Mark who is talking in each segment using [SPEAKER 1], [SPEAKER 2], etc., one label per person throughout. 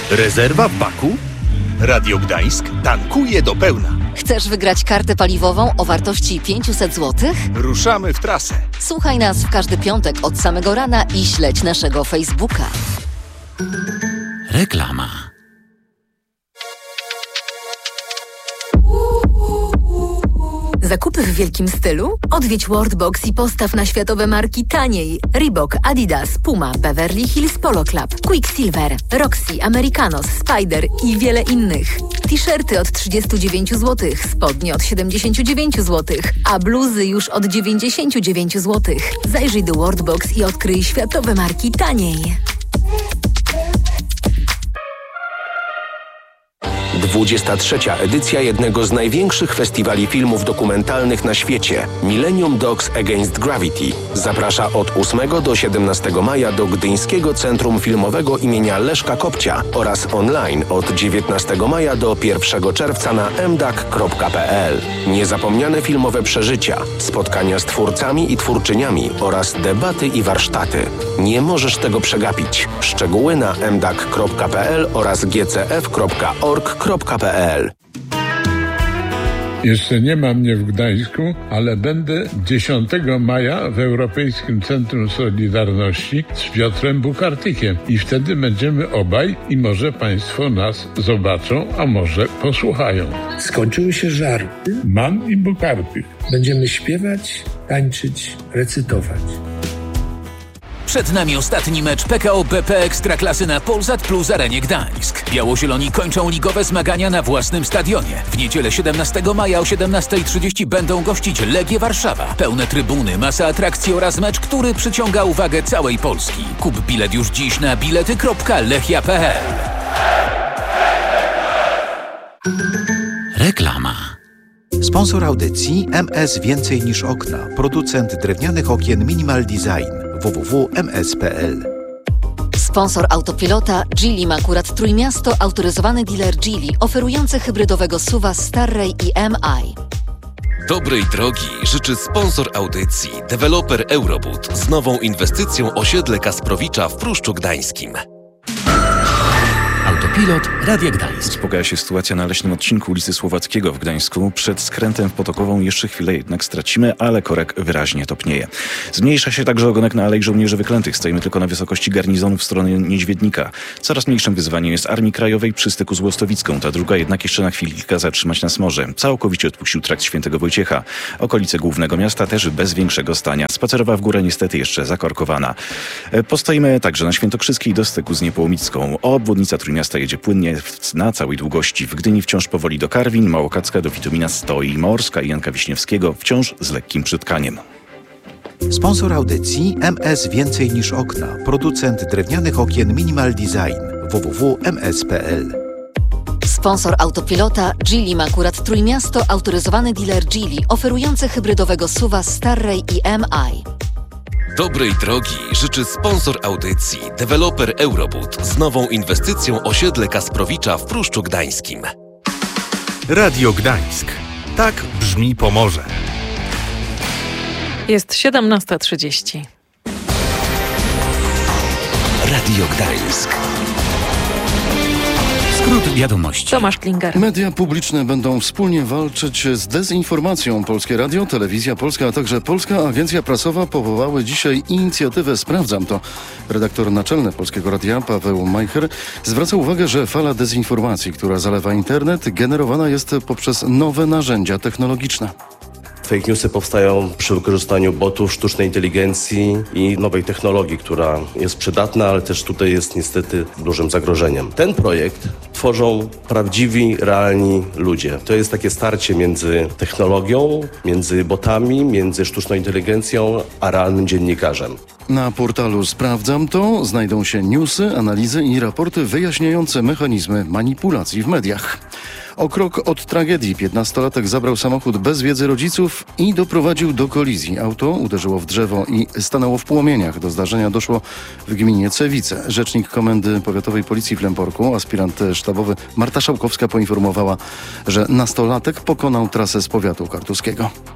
[SPEAKER 1] Rezerwa w baku? Radio Gdańsk tankuje do pełna.
[SPEAKER 2] Chcesz wygrać kartę paliwową o wartości 500 zł?
[SPEAKER 1] Ruszamy w trasę.
[SPEAKER 2] Słuchaj nas w każdy piątek od samego rana i śledź naszego Facebooka.
[SPEAKER 3] Reklama.
[SPEAKER 4] Zakupy w wielkim stylu? Odwiedź Worldbox i postaw na światowe marki taniej. Reebok, Adidas, Puma, Beverly Hills Polo Club, Quicksilver, Roxy, Americanos, Spider i wiele innych. T-shirty od 39 zł, spodnie od 79 zł, a bluzy już od 99 zł. Zajrzyj do Worldbox i odkryj światowe marki taniej.
[SPEAKER 5] 23. edycja jednego z największych festiwali filmów dokumentalnych na świecie, Millennium Dogs Against Gravity, zaprasza od 8 do 17 maja do Gdyńskiego Centrum Filmowego imienia Leszka Kopcia oraz online od 19 maja do 1 czerwca na mdak.pl. Niezapomniane filmowe przeżycia, spotkania z twórcami i twórczyniami oraz debaty i warsztaty. Nie możesz tego przegapić. Szczegóły na mdak.pl oraz gcf.org.pl.
[SPEAKER 6] Jeszcze nie ma mnie w Gdańsku, ale będę 10 maja w Europejskim Centrum Solidarności z Piotrem Bukartykiem. I wtedy będziemy obaj i może Państwo nas zobaczą, a może posłuchają.
[SPEAKER 7] Skończyły się żarty.
[SPEAKER 6] Man i Bukartyk.
[SPEAKER 7] Będziemy śpiewać, tańczyć, recytować.
[SPEAKER 3] Przed nami ostatni mecz PKO BP Ekstraklasy na Polsat Plus Arenie Gdańsk. Białozieloni kończą ligowe zmagania na własnym stadionie. W niedzielę 17 maja o 17:30 będą gościć Legię Warszawa. Pełne trybuny, masa atrakcji oraz mecz, który przyciąga uwagę całej Polski. Kup bilet już dziś na bilety.lechia.pl. Reklama.
[SPEAKER 8] Sponsor audycji MS Więcej niż okna. Producent drewnianych okien Minimal Design. www.ms.pl.
[SPEAKER 2] Sponsor Autopilota Geely Makurat Trójmiasto, autoryzowany dealer Geely oferujący hybrydowego SUV-a Starray i MI.
[SPEAKER 9] Dobrej drogi życzy sponsor audycji, deweloper Eurobud z nową inwestycją osiedle Kasprowicza w Pruszczu Gdańskim.
[SPEAKER 3] Autopilot Radia Gdańsk.
[SPEAKER 10] Uspokaja się sytuacja na leśnym odcinku ulicy Słowackiego w Gdańsku. Przed skrętem w Potokową jeszcze chwilę jednak stracimy, ale korek wyraźnie topnieje. Zmniejsza się także ogonek na Alei Żołnierzy Wyklętych. Stoimy tylko na wysokości garnizonu w stronę Niedźwiednika. Coraz mniejszym wyzwaniem jest Armii Krajowej przy styku z Łostowicką. Ta druga jednak jeszcze na chwilkę zatrzymać nas może. Całkowicie odpuścił trakt Świętego Wojciecha. Okolice głównego miasta też bez większego stania. Spacerowa w górę niestety jeszcze zakorkowana. Postoimy także na Świętokrzyskiej do styku z Niepołomicką. Obwodnica Trójmiasta jedzie płynnie na całej długości. W Gdyni wciąż powoli do Karwin, Małokacka do Witomina stoi, Morska i Janka Wiśniewskiego wciąż z lekkim przytkaniem.
[SPEAKER 8] Sponsor audycji MS Więcej niż okna. Producent drewnianych okien Minimal Design. www.ms.pl.
[SPEAKER 2] Sponsor Autopilota Geely Makurat Trójmiasto, autoryzowany dealer Geely oferujący hybrydowego SUV-a Starray i MI.
[SPEAKER 9] Dobrej drogi życzy sponsor audycji, deweloper Eurobud z nową inwestycją osiedle Kasprowicza w Pruszczu Gdańskim.
[SPEAKER 1] Radio Gdańsk. Tak brzmi Pomorze.
[SPEAKER 11] Jest 17:30.
[SPEAKER 3] Radio Gdańsk. Skrót wiadomości.
[SPEAKER 11] Tomasz Klinger.
[SPEAKER 12] Media publiczne będą wspólnie walczyć z dezinformacją. Polskie Radio, Telewizja Polska, a także Polska Agencja Prasowa powołały dzisiaj inicjatywę Sprawdzam to. Redaktor naczelny Polskiego Radia Paweł Majcher zwraca uwagę, że fala dezinformacji, która zalewa internet, generowana jest poprzez nowe narzędzia technologiczne.
[SPEAKER 13] Fake newsy powstają przy wykorzystaniu botów, sztucznej inteligencji i nowej technologii, która jest przydatna, ale też tutaj jest niestety dużym zagrożeniem. Ten projekt tworzą prawdziwi, realni ludzie. To jest takie starcie między technologią, między botami, między sztuczną inteligencją, a realnym dziennikarzem.
[SPEAKER 12] Na portalu Sprawdzam to znajdą się newsy, analizy i raporty wyjaśniające mechanizmy manipulacji w mediach. O krok od tragedii 15-latek zabrał samochód bez wiedzy rodziców i doprowadził do kolizji. Auto uderzyło w drzewo i stanęło w płomieniach. Do zdarzenia doszło w gminie Cewice. Rzecznik Komendy Powiatowej Policji w Lęporku, aspirant sztabowy Marta Szałkowska poinformowała, że nastolatek pokonał trasę z powiatu kartuskiego.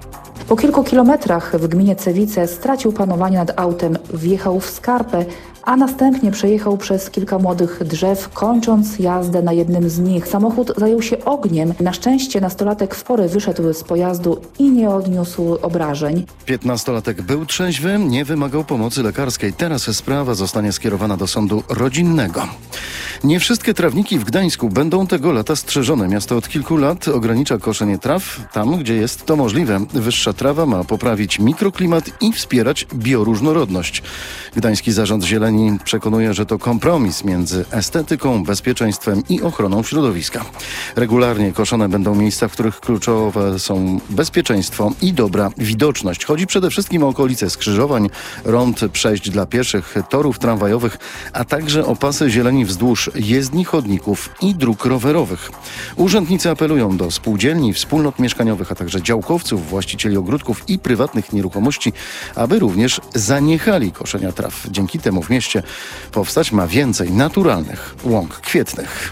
[SPEAKER 14] Po kilku kilometrach w gminie Cewice stracił panowanie nad autem, wjechał w skarpę, a następnie przejechał przez kilka młodych drzew, kończąc jazdę na jednym z nich. Samochód zajął się ogniem. Na szczęście nastolatek w porę wyszedł z pojazdu i nie odniósł obrażeń.
[SPEAKER 12] 15-latek był trzeźwy, nie wymagał pomocy lekarskiej. Teraz sprawa zostanie skierowana do sądu rodzinnego. Nie wszystkie trawniki w Gdańsku będą tego lata strzeżone. Miasto od kilku lat ogranicza koszenie traw tam, gdzie jest to możliwe. Wyższa trawa ma poprawić mikroklimat i wspierać bioróżnorodność. Gdański Zarząd Zieleni przekonuje, że to kompromis między estetyką, bezpieczeństwem i ochroną środowiska. Regularnie koszone będą miejsca, w których kluczowe są bezpieczeństwo i dobra widoczność. Chodzi przede wszystkim o okolice skrzyżowań, rond, przejść dla pieszych, torów tramwajowych, a także o pasy zieleni wzdłuż jezdni, chodników i dróg rowerowych. Urzędnicy apelują do spółdzielni, wspólnot mieszkaniowych, a także działkowców, właścicieli ogródków i prywatnych nieruchomości, aby również zaniechali koszenia traw. Dzięki temu w mieście powstać ma więcej naturalnych łąk kwietnych.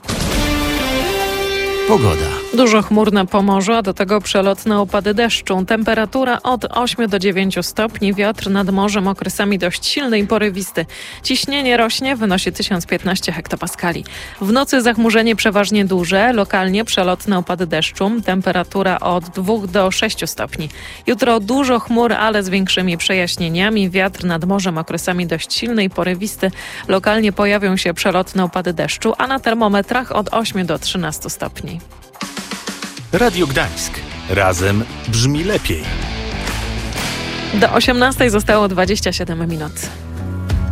[SPEAKER 1] Pogoda.
[SPEAKER 11] Dużo chmur na Pomorzu, a do tego przelotne opady deszczu. Temperatura od 8 do 9 stopni, wiatr nad morzem okresami dość silny i porywisty. Ciśnienie rośnie, wynosi 1015 hektopaskali. W nocy zachmurzenie przeważnie duże, lokalnie przelotne opady deszczu. Temperatura od 2 do 6 stopni. Jutro dużo chmur, ale z większymi przejaśnieniami. Wiatr nad morzem okresami dość silny i porywisty. Lokalnie pojawią się przelotne opady deszczu, a na termometrach od 8 do 13 stopni.
[SPEAKER 1] Radio Gdańsk. Razem brzmi lepiej.
[SPEAKER 11] Do 18 zostało 27 minut.